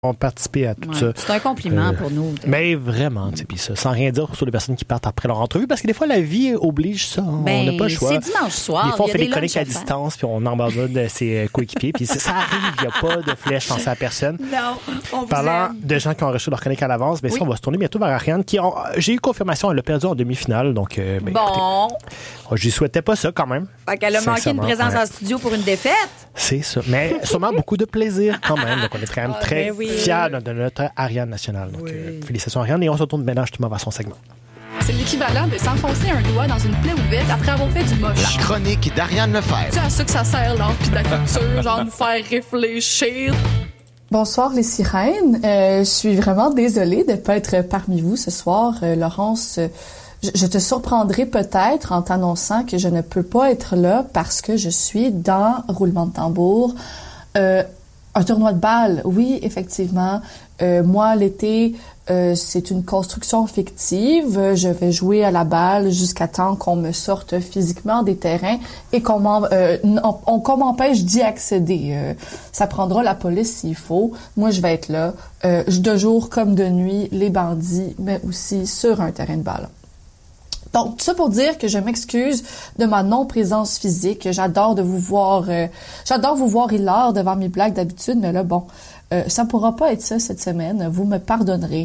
ont participé à tout ça. C'est un compliment pour nous. Mais vraiment, tu sais, puis ça, sans rien dire sur les personnes qui partent après leur entrevue, parce que des fois, la vie oblige ça. On n'a pas le choix. C'est dimanche soir. Des fois, on fait des chroniques à distance, puis on embandonne ses coéquipiers, puis ça arrive, il n'y a pas de flèche lancée à personne. Non, on Parlant de gens qui ont reçu leur chronique à l'avance, bien, ça, on va se tourner bientôt vers Ariane, j'ai eu confirmation, elle l'a perdu en demi-finale, donc, écoutez, je lui souhaitais pas ça quand même. Fait qu'elle a manqué une présence en studio pour une défaite. C'est ça. Mais sûrement beaucoup de plaisir quand même. Donc, on est quand même très fiers de notre Ariane nationale. Donc, félicitations Ariane. Et on se retourne maintenant justement vers son segment. C'est l'équivalent de s'enfoncer un doigt dans une plaie ouverte après avoir fait du moche. La chronique d'Ariane Lefebvre. C'est à ça que ça sert, l'art pis de la culture, genre nous faire réfléchir. Bonsoir les sirènes. Je suis vraiment désolée de ne pas être parmi vous ce soir. Laurence, je te surprendrai peut-être en t'annonçant que je ne peux pas être là parce que je suis dans roulement de tambour. Un tournoi de balle, oui, effectivement. Moi, l'été, c'est une construction fictive. Je vais jouer à la balle jusqu'à temps qu'on me sorte physiquement des terrains et qu'on m'empêche d'y accéder. Ça prendra la police s'il faut. Moi, je vais être là, de jour comme de nuit, les bandits, mais aussi sur un terrain de balle. Donc, tout ça pour dire que je m'excuse de ma non-présence physique. J'adore vous voir hilar devant mes blagues d'habitude, mais là, bon, ça pourra pas être ça cette semaine. Vous me pardonnerez.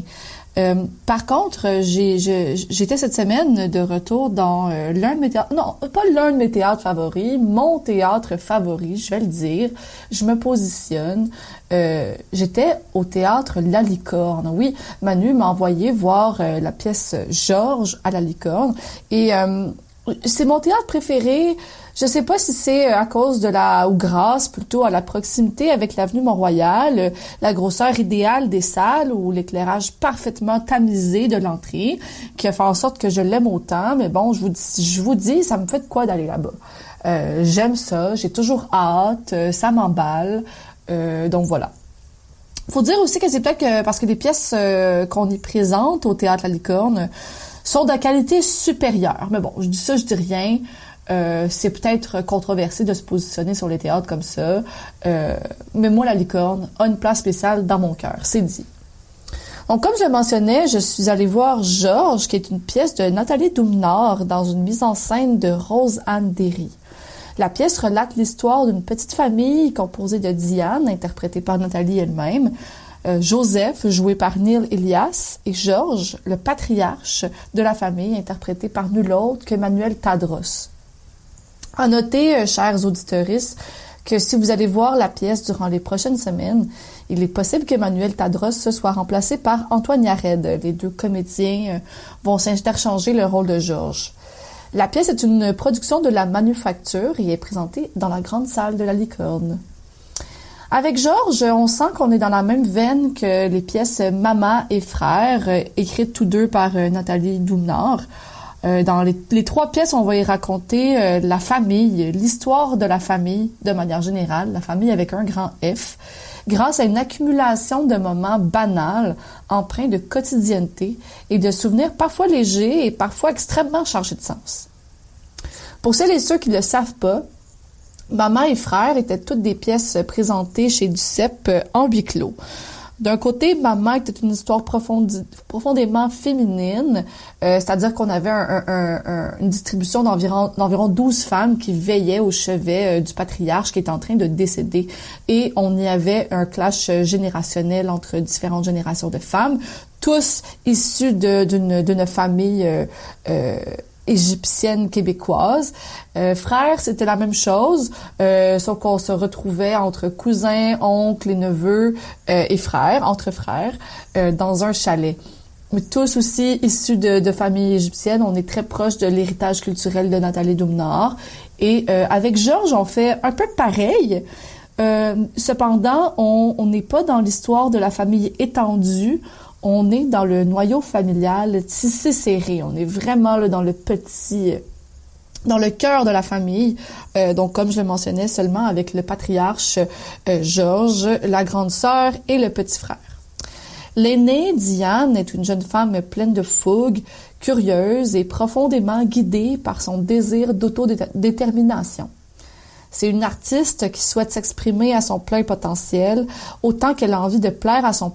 Par contre, j'étais cette semaine de retour dans l'un de mes théâtres, non, pas l'un de mes théâtres favoris, mon théâtre favori, je vais le dire. Je me positionne. J'étais au théâtre La Licorne. Oui, Manu m'a envoyé voir la pièce Georges à La Licorne. Et c'est mon théâtre préféré. Je sais pas si c'est à cause ou grâce plutôt à la proximité avec l'avenue Mont-Royal, la grosseur idéale des salles ou l'éclairage parfaitement tamisé de l'entrée qui a fait en sorte que je l'aime autant. Mais bon, je vous dis, ça me fait de quoi d'aller là-bas. J'aime ça, j'ai toujours hâte, ça m'emballe. Donc voilà. Faut dire aussi que c'est peut-être que parce que les pièces qu'on y présente au théâtre La Licorne sont de qualité supérieure. Mais bon, je dis ça, je dis rien. C'est peut-être controversé de se positionner sur les théâtres comme ça. Mais moi, La Licorne a une place spéciale dans mon cœur, c'est dit. Donc, comme je le mentionnais, je suis allée voir Georges, qui est une pièce de Nathalie Doumnard dans une mise en scène de Rose-Anne Derry. La pièce relate l'histoire d'une petite famille composée de Diane, interprétée par Nathalie elle-même, Joseph, joué par Neil Elias, et Georges, le patriarche de la famille, interprété par nul autre que Manuel Tadros. À noter, chers auditeuristes, que si vous allez voir la pièce durant les prochaines semaines, il est possible que Manuel Tadros soit remplacé par Antoine Yared. Les deux comédiens vont s'interchanger le rôle de Georges. La pièce est une production de la Manufacture et est présentée dans la grande salle de La Licorne. Avec Georges, on sent qu'on est dans la même veine que les pièces Maman et Frère, écrites tous deux par Nathalie Doumnard. Dans les trois pièces, on va y raconter la famille, l'histoire de la famille de manière générale, la famille avec un grand F, grâce à une accumulation de moments banals, empreints de quotidienneté et de souvenirs parfois légers et parfois extrêmement chargés de sens. Pour celles et ceux qui ne le savent pas, Maman et Frère étaient toutes des pièces présentées chez Duceppe en huis clos. D'un côté, Maman était une histoire profondément féminine, c'est-à-dire qu'on avait une distribution d'environ 12 femmes qui veillaient au chevet du patriarche qui est en train de décéder. Et on y avait un clash générationnel entre différentes générations de femmes, tous issus d'une famille égyptienne québécoise. Frères, c'était la même chose, sauf qu'on se retrouvait entre cousins, oncles et neveux et frères, entre frères, dans un chalet. Mais tous aussi issus de familles égyptiennes, on est très proche de l'héritage culturel de Nathalie Doumnard. Et avec Georges, on fait un peu pareil. Cependant, on n'est pas dans l'histoire de la famille étendue. On est dans le noyau familial tissé serré. On est vraiment là dans le cœur de la famille. Donc, comme je le mentionnais, seulement avec le patriarche Georges, la grande sœur et le petit frère. L'aînée, Diane, est une jeune femme pleine de fougue, curieuse et profondément guidée par son désir d'autodétermination. C'est une artiste qui souhaite s'exprimer à son plein potentiel, autant qu'elle a envie de plaire à son